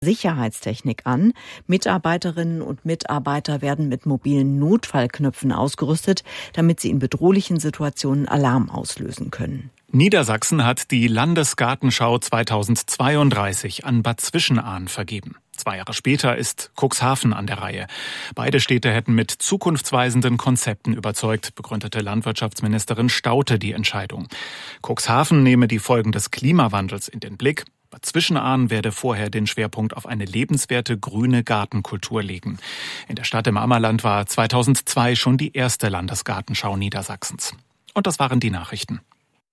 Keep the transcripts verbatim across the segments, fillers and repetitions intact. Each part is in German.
Sicherheitstechnik an. Mitarbeiterinnen und Mitarbeiter werden mit mobilen Notfallknöpfen ausgerüstet, damit sie in bedrohlichen Situationen Alarm auslösen können. Niedersachsen hat die Landesgartenschau zweitausendzweiunddreißig an Bad Zwischenahn vergeben. Zwei Jahre später ist Cuxhaven an der Reihe. Beide Städte hätten mit zukunftsweisenden Konzepten überzeugt, begründete Landwirtschaftsministerin Staudte die Entscheidung. Cuxhaven nehme die Folgen des Klimawandels in den Blick. Bad Zwischenahn werde vorher den Schwerpunkt auf eine lebenswerte grüne Gartenkultur legen. In der Stadt im Ammerland war zweitausendzwei schon die erste Landesgartenschau Niedersachsens. Und das waren die Nachrichten.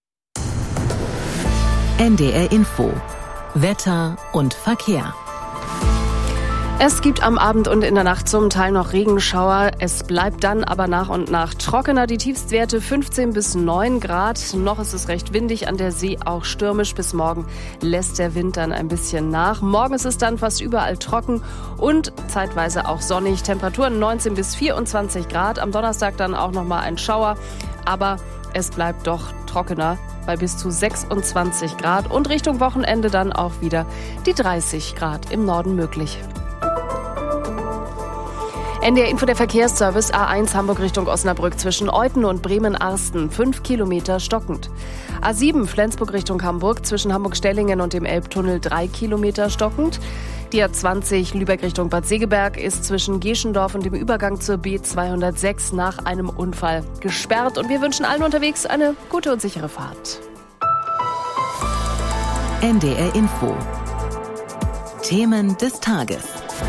N D R Info. Wetter und Verkehr. Es gibt am Abend und in der Nacht zum Teil noch Regenschauer. Es bleibt dann aber nach und nach trockener. Die Tiefstwerte fünfzehn bis neun Grad. Noch ist es recht windig, an der See auch stürmisch. Bis morgen lässt der Wind dann ein bisschen nach. Morgen ist es dann fast überall trocken und zeitweise auch sonnig. Temperaturen neunzehn bis vierundzwanzig Grad. Am Donnerstag dann auch nochmal ein Schauer. Aber es bleibt doch trockener bei bis zu sechsundzwanzig Grad. Und Richtung Wochenende dann auch wieder die dreißig Grad im Norden möglich. N D R Info, der Verkehrsservice. A eins Hamburg Richtung Osnabrück zwischen Euthen und Bremen-Arsten. fünf Kilometer stockend. A sieben Flensburg Richtung Hamburg zwischen Hamburg-Stellingen und dem Elbtunnel. drei Kilometer stockend. Die A zwanzig Lübeck Richtung Bad Segeberg ist zwischen Geschendorf und dem Übergang zur B zweihundertsechs nach einem Unfall gesperrt. Und wir wünschen allen unterwegs eine gute und sichere Fahrt. N D R Info. Themen des Tages.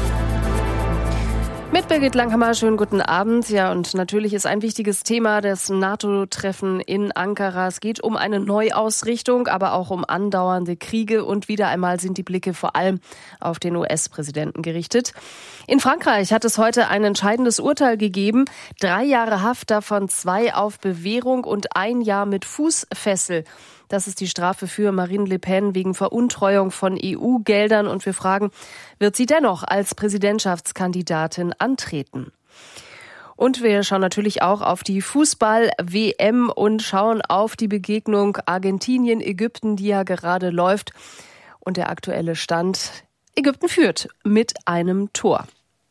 Mit Birgit Langhammer, schönen guten Abend. Ja, und natürlich ist ein wichtiges Thema das NATO-Treffen in Ankara. Es geht um eine Neuausrichtung, aber auch um andauernde Kriege. Und wieder einmal sind die Blicke vor allem auf den U S-Präsidenten gerichtet. In Frankreich hat es heute ein entscheidendes Urteil gegeben. Drei Jahre Haft, davon zwei auf Bewährung und ein Jahr mit Fußfessel. Das ist die Strafe für Marine Le Pen wegen Veruntreuung von E U-Geldern. Und wir fragen, wird sie dennoch als Präsidentschaftskandidatin antreten? Und wir schauen natürlich auch auf die Fußball-W M und schauen auf die Begegnung Argentinien-Ägypten, die ja gerade läuft. Und der aktuelle Stand: Ägypten führt mit einem Tor.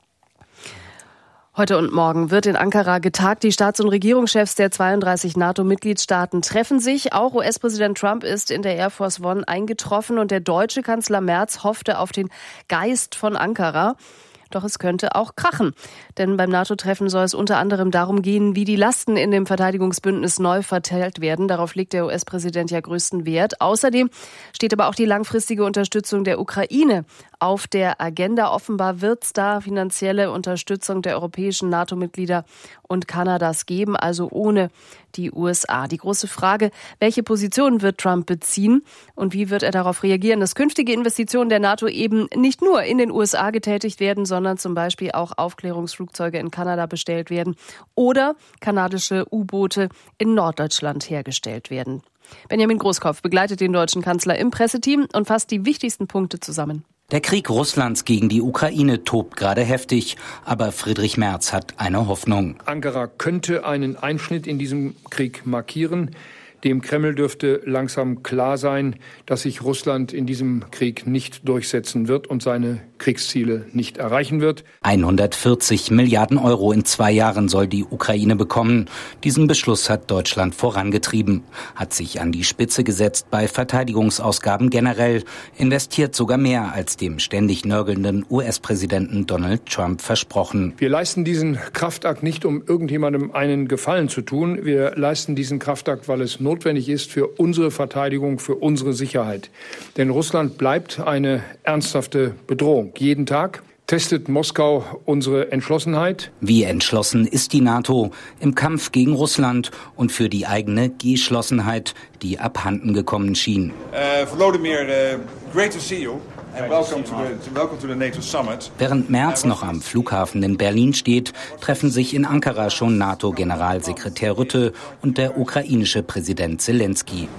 Heute und morgen wird in Ankara getagt. Die Staats- und Regierungschefs der zweiunddreißig NATO-Mitgliedstaaten treffen sich. Auch U S-Präsident Trump ist in der Air Force One eingetroffen und der deutsche Kanzler Merz hoffte auf den Geist von Ankara. Doch es könnte auch krachen. Denn beim NATO-Treffen soll es unter anderem darum gehen, wie die Lasten in dem Verteidigungsbündnis neu verteilt werden. Darauf legt der U S-Präsident ja größten Wert. Außerdem steht aber auch die langfristige Unterstützung der Ukraine auf der Agenda. Offenbar wird es da finanzielle Unterstützung der europäischen NATO-Mitglieder und Kanadas geben, also ohne die U S A. Die große Frage: Welche Position wird Trump beziehen und wie wird er darauf reagieren, dass künftige Investitionen der NATO eben nicht nur in den U S A getätigt werden, sondern zum Beispiel auch Aufklärungsflugzeuge in Kanada bestellt werden oder kanadische U-Boote in Norddeutschland hergestellt werden. Benjamin Großkopf begleitet den deutschen Kanzler im Presseteam und fasst die wichtigsten Punkte zusammen. Der Krieg Russlands gegen die Ukraine tobt gerade heftig, aber Friedrich Merz hat eine Hoffnung. Ankara könnte einen Einschnitt in diesem Krieg markieren. Dem Kreml dürfte langsam klar sein, dass sich Russland in diesem Krieg nicht durchsetzen wird und seine Kriegsziele nicht erreichen wird. hundertvierzig Milliarden Euro in zwei Jahren soll die Ukraine bekommen. Diesen Beschluss hat Deutschland vorangetrieben, hat sich an die Spitze gesetzt bei Verteidigungsausgaben generell, investiert sogar mehr als dem ständig nörgelnden U S-Präsidenten Donald Trump versprochen. Wir leisten diesen Kraftakt nicht, um irgendjemandem einen Gefallen zu tun. Wir leisten diesen Kraftakt, weil es notwendig ist für unsere Verteidigung, für unsere Sicherheit. Denn Russland bleibt eine ernsthafte Bedrohung. Jeden Tag testet Moskau unsere Entschlossenheit. Wie entschlossen ist die NATO im Kampf gegen Russland und für die eigene Geschlossenheit, die abhanden gekommen schien? Uh, Volodymyr, uh, great to see you. Welcome to the, welcome to the NATO Summit. Während Merz noch am Flughafen in Berlin steht, treffen sich in Ankara schon NATO-Generalsekretär Rutte und der ukrainische Präsident Zelensky.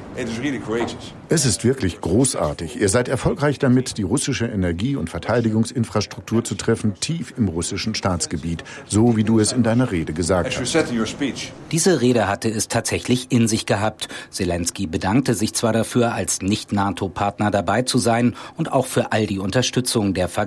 Es ist wirklich großartig. Ihr seid erfolgreich damit, die russische Energie- und Verteidigungsinfrastruktur zu treffen, tief im russischen Staatsgebiet, so wie du es in deiner Rede gesagt hast. Diese Rede hatte es tatsächlich in sich gehabt. Zelensky bedankte sich zwar dafür, als Nicht-NATO-Partner dabei zu sein und auch für all die Unterstützung der Vergangenheit.